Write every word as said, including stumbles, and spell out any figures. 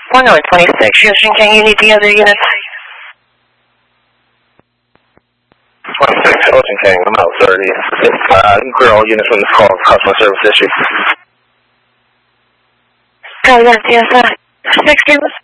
one oh twenty-six, Houston, can you need the other unit? twenty-six, Houston King, I'm out thirty. Uh, girl unit from the call, customer service issue. Oh, yes, yes, uh, six,